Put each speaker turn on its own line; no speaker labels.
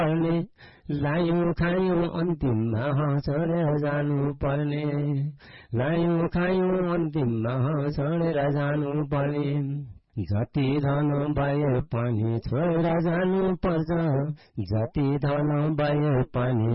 पर्ने लायौं खायौं अन्तिममा छोडेर जानु पर्ने लायौं खायौं अन्तिममा छोडेर जानु पर्ने जति धन भए पनि छोडेर जानु पर्छ जति धन भए पनि